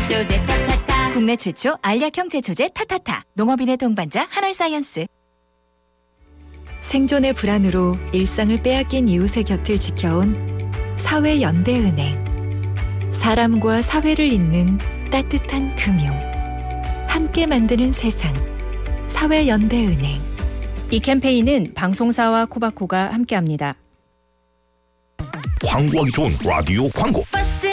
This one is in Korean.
제초제 타타타. 국내 최초 알약형 제초제 타타타. 농업인의 동반자 하나사이언스. 생존의 불안으로 일상을 빼앗긴 이웃의 곁을 지켜온 사회연대은행. 사람과 사회를 잇는 따뜻한 금융. 함께 만드는 세상. 사회연대은행. 이 캠페인은 방송사와 코바코가 함께합니다. 광고하기 좋은 라디오 광고.